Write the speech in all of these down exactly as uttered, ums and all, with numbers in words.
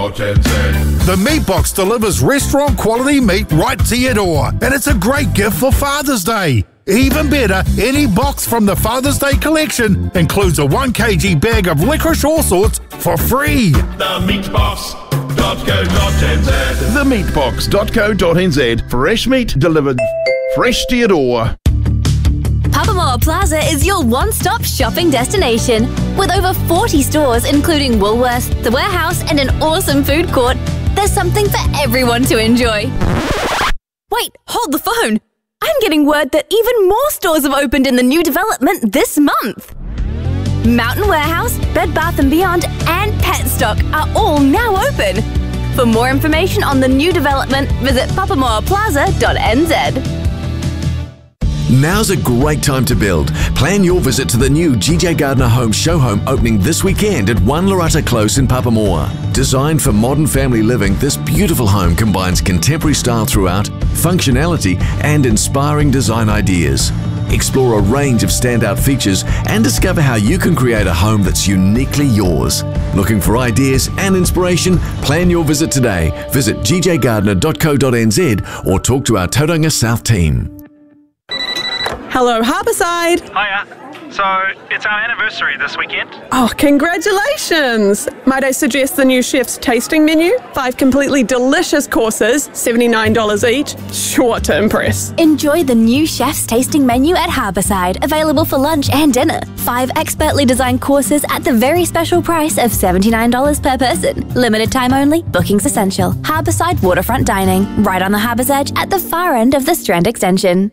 dot n z. The Meat Box delivers restaurant quality meat right to your door, and it's a great gift for Father's Day. Even better, any box from the Father's Day collection includes a one kilogram bag of licorice all sorts for free. The meat box dot co dot n z. the meat box dot co dot n z. Fresh meat delivered fresh to your door. Papamoa Plaza is your one-stop shopping destination. With over forty stores including Woolworths, the Warehouse and an awesome food court, there's something for everyone to enjoy. Wait, hold the phone. I'm getting word that even more stores have opened in the new development this month. Mountain Warehouse, Bed Bath and Beyond and Petstock are all now open. For more information on the new development, visit papamoa plaza dot n z. Now's a great time to build. Plan your visit to the new G J Gardner Home Show Home opening this weekend at One Lorata Close in Papamoa. Designed for modern family living, this beautiful home combines contemporary style throughout, functionality and inspiring design ideas. Explore a range of standout features and discover how you can create a home that's uniquely yours. Looking for ideas and inspiration? Plan your visit today. Visit g j gardner dot co dot n z or talk to our Tauranga South team. Hello, Harbourside. Hiya. So, it's our anniversary this weekend. Oh, congratulations. Might I suggest the new chef's tasting menu? Five completely delicious courses, seventy-nine dollars each. Sure to impress. Enjoy the new chef's tasting menu at Harbourside, available for lunch and dinner. Five expertly designed courses at the very special price of seventy-nine dollars per person. Limited time only, bookings essential. Harbourside Waterfront Dining, right on the harbour's edge at the far end of the Strand Extension.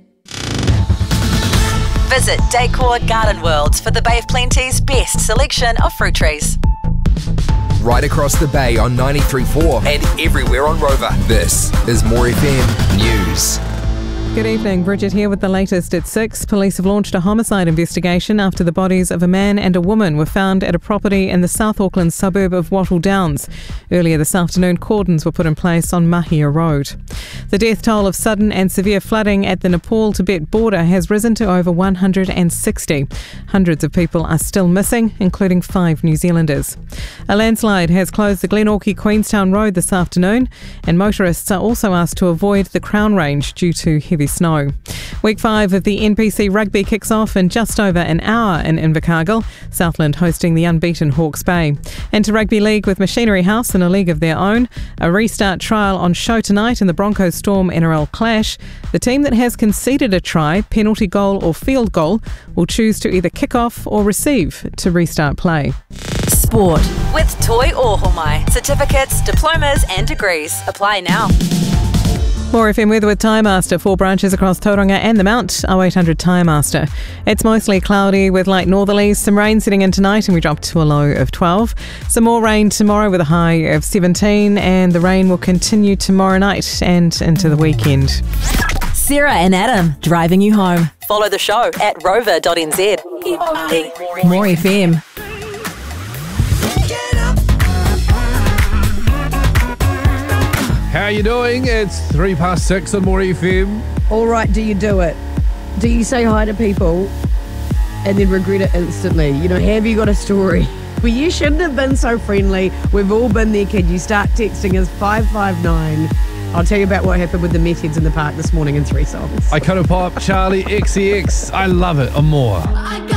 Visit Decor Garden Worlds for the Bay of Plenty's best selection of fruit trees. Right across the bay on ninety-three point four and everywhere on Rover. This is More F M News. Good evening, Bridget here with the latest at six. Police have launched a homicide investigation after the bodies of a man and a woman were found at a property in the South Auckland suburb of Wattle Downs. Earlier this afternoon, cordons were put in place on Mahia Road. The death toll of sudden and severe flooding at the Nepal-Tibet border has risen to over one hundred sixty. Hundreds of people are still missing, including five New Zealanders. A landslide has closed the Glenorchy-Queenstown Road this afternoon, and motorists are also asked to avoid the Crown Range due to heavy snow. Week five of the N P C Rugby kicks off in just over an hour in Invercargill, Southland hosting the unbeaten Hawke's Bay. And to Rugby League with Machinery House in a league of their own, a restart trial on show tonight in the Broncos Storm N R L clash. The team that has conceded a try, penalty goal or field goal will choose to either kick off or receive to restart play. Sport with Toi Ohomai. Certificates, diplomas and degrees. Apply now. More F M weather with Tyre Master. Four branches across Tauranga and the Mount. oh eight hundred Tyre Master. It's mostly cloudy with light northerlies. Some rain setting in tonight and we drop to a low of twelve. Some more rain tomorrow with a high of seventeen, and the rain will continue tomorrow night and into the weekend. Sarah and Adam driving you home. Follow the show at rover dot n z. More F M. How you doing? It's three past six on More F M. All right, do you do it? Do you say hi to people and then regret it instantly? You know, have you got a story? Well, you shouldn't have been so friendly. We've all been there, kid. You start texting us five five nine. I'll tell you about what happened with the Metheads in the park this morning in three songs. I cut a pop, Charlie X C X. I love it. And more.